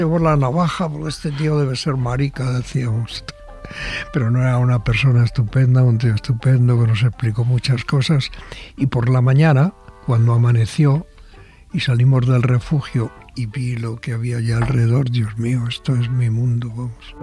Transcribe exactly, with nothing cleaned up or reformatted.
Llevo la navaja porque este tío debe ser marica, decíamos. Pero no era una persona estupenda, un tío estupendo que nos explicó muchas cosas. Y por la mañana, cuando amaneció y salimos del refugio y vi lo que había allá alrededor, Dios mío, esto es mi mundo, vamos.